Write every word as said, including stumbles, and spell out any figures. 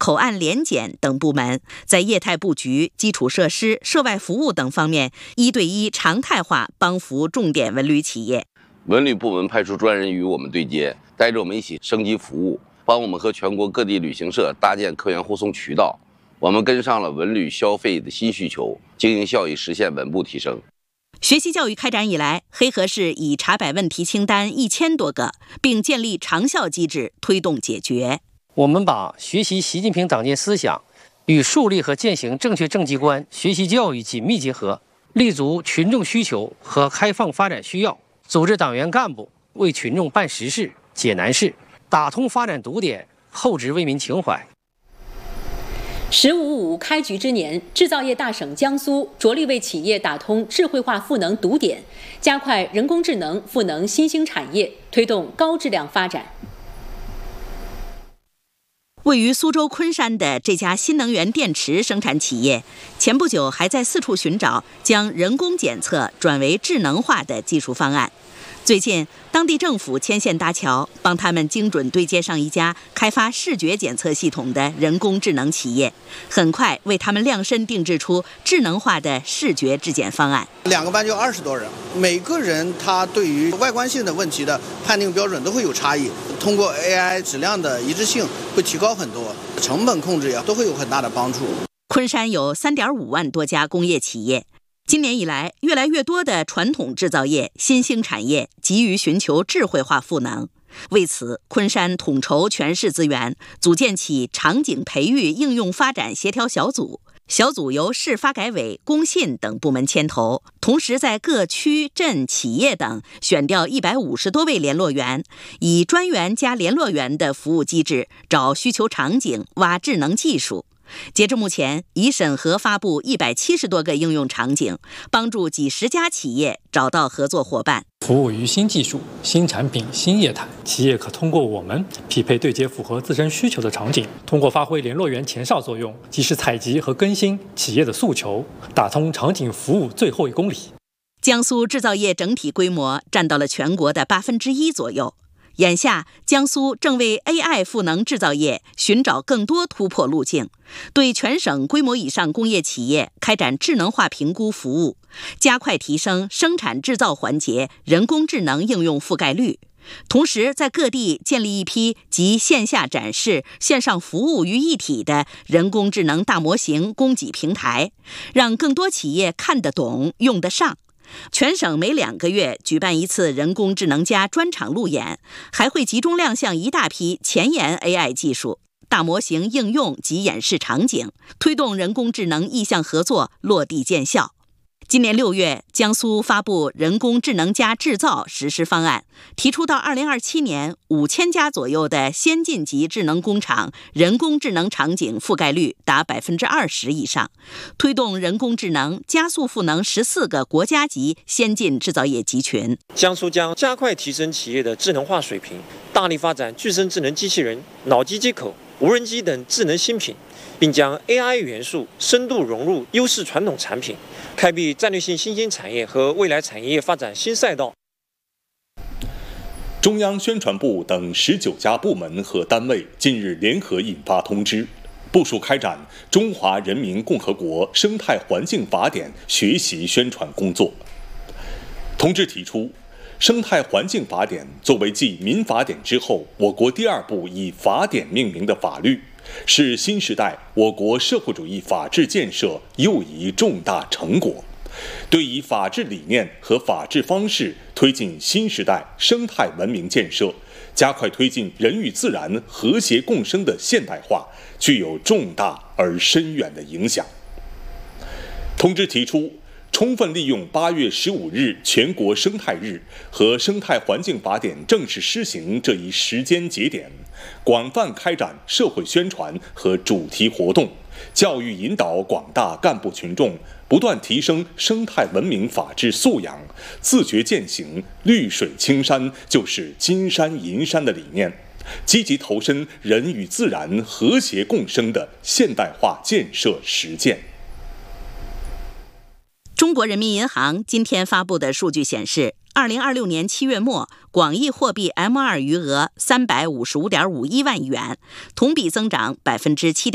口岸联检等部门，在业态布局、基础设施、涉外服务等方面一对一常态化帮扶重点文旅企业。 文旅部门派出专人与我们对接，带着我们一起升级服务，帮我们和全国各地旅行社搭建客源护送渠道。我们跟上了文旅消费的新需求，经营效益实现稳步提升。 学习教育开展以来，黑河市已查摆问题清单一千多个，并建立长效机制推动解决。 我们把学习习近平党建思想与树立和践行正确政绩观学习教育紧密结合，立足群众需求和开放发展需要，组织党员干部为群众办实事、解难事，打通发展堵点，厚植为民情怀。 十五五开局之年，制造业大省江苏着力为企业打通智慧化赋能堵点，加快人工智能赋能新兴产业，推动高质量发展。 位于苏州昆山的这家新能源电池生产企业，前不久还在四处寻找将人工检测转为智能化的技术方案。最近，当地政府牵线搭桥，帮他们精准对接上一家开发视觉检测系统的人工智能企业，很快为他们量身定制出智能化的视觉质检方案。 两个班就二十多人，每个人他对于外观性的问题的判定标准都会有差异，通过 A I 质量的一致性会提高很多，成本控制呀都会有很大的帮助。 昆山有 三点五万多家工业企业。今年以来，越来越多的传统制造业、新兴产业急于寻求智慧化赋能。为此，昆山统筹全市资源，组建起场景培育应用发展协调小组。小组由市发改委、工信等部门牵头，同时在各区镇企业等选调一百五十多位联络员，以专员加联络员的服务机制，找需求场景，挖智能技术。截至目前，已审核发布一百七十多个应用场景，帮助几十家企业找到合作伙伴。 服务于新技术、新产品、新业态，企业可通过我们匹配对接符合自身需求的场景，通过发挥联络员前哨作用，及时采集和更新企业的诉求，打通场景服务最后一公里。 江苏制造业整体规模占到了全国的八分之一左右。眼下，江苏正为 A I 赋能制造业寻找更多突破路径，对全省规模以上工业企业开展智能化评估服务，加快提升生产制造环节人工智能应用覆盖率。同时，在各地建立一批集线下展示、线上服务于一体的人工智能大模型供给平台，让更多企业看得懂、用得上。全省每两个月举办一次人工智能加专场路演，还会集中亮相一大批前沿 A I 技术、大模型应用及演示场景，推动人工智能意向合作落地见效。今年六月，江苏发布人工智能加制造实施方案，提出到二零二七年，五千家左右的先进级智能工厂人工智能场景覆盖率达百分之二十以上，推动人工智能加速赋能十四个国家级先进制造业集群。 江苏将加快提升企业的智能化水平，大力发展具身智能机器人、脑机接口、无人机等智能新品，并将 A I 元素深度融入优势传统产品，开辟战略性新兴产业和未来产业发展新赛道。 中央宣传部等十九家部门和单位近日联合印发通知，部署开展《中华人民共和国生态环境法典》学习宣传工作。通知提出，生态环境法典作为继民法典之后我国第二部以法典命名的法律，是新时代我国社会主义法治建设又一重大成果，对以法治理念和法治方式推进新时代生态文明建设，加快推进人与自然和谐共生的现代化，具有重大而深远的影响。通知提出，充分利用八月十五日全国生态日和生态环境法典正式施行这一时间节点，广泛开展社会宣传和主题活动，教育引导广大干部群众不断提升生态文明法治素养，自觉践行绿水青山就是金山银山的理念，积极投身人与自然和谐共生的现代化建设实践。 中国人民银行今天发布的数据显示，二零二六年七月末，广义货币 M 二 余额三百五十五点五一万亿元，同比增长百分之七点。